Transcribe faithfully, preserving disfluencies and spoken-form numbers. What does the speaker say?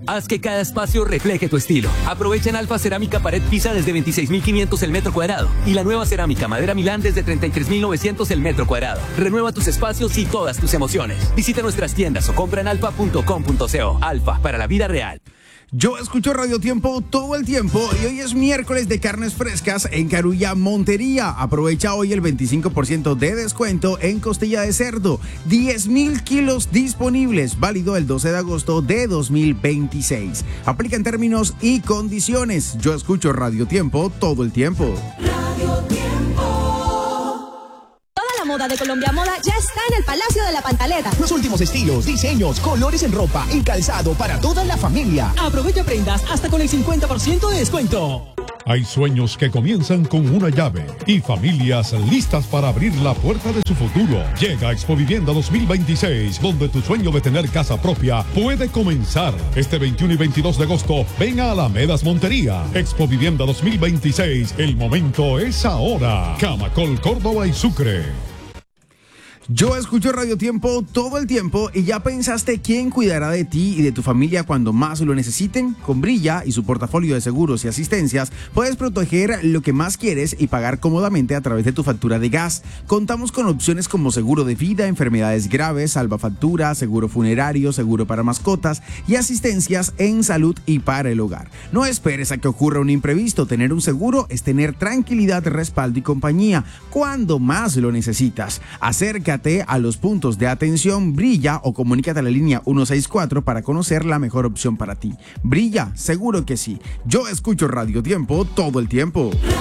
Haz que cada espacio refleje tu estilo. Aprovecha en Alfa cerámica pared pisa desde veintiséis mil quinientos el metro cuadrado y la nueva cerámica madera Milán desde treinta y tres mil novecientos el metro cuadrado. Renueva tus espacios y todas tus emociones. Visita nuestras tiendas o compra en alfa punto com punto co. Alfa, para la vida real. Yo escucho Radio Tiempo todo el tiempo y hoy es miércoles de carnes frescas en Carulla Montería. Aprovecha hoy el veinticinco por ciento de descuento en costilla de cerdo. diez mil kilos disponibles, válido el doce de agosto de dos mil veintiséis. Aplica en términos y condiciones. Yo escucho Radio Tiempo todo el tiempo. Radio Tiempo. La moda de Colombia Moda ya está en el Palacio de la Pantaleta. Los últimos estilos, diseños, colores en ropa y calzado para toda la familia. Aprovecha prendas hasta con el cincuenta por ciento de descuento. Hay sueños que comienzan con una llave y familias listas para abrir la puerta de su futuro. Llega Expo Vivienda dos mil veintiséis, donde tu sueño de tener casa propia puede comenzar. Este veintiuno y veintidós de agosto, ven a Alamedas Montería. Expo Vivienda dos mil veintiséis, el momento es ahora. Camacol, Córdoba y Sucre. Yo escucho Radio Tiempo todo el tiempo y ya pensaste quién cuidará de ti y de tu familia cuando más lo necesiten. Con Brilla y su portafolio de seguros y asistencias puedes proteger lo que más quieres y pagar cómodamente a través de tu factura de gas. Contamos con opciones como seguro de vida, enfermedades graves, salvafactura, seguro funerario, seguro para mascotas y asistencias en salud y para el hogar. No esperes a que ocurra un imprevisto. Tener un seguro es tener tranquilidad, respaldo y compañía cuando más lo necesitas. Acércate a los puntos de atención Brilla o comunícate a la línea ciento sesenta y cuatro para conocer la mejor opción para ti. Brilla, seguro que sí. Yo escucho Radio Tiempo todo el tiempo.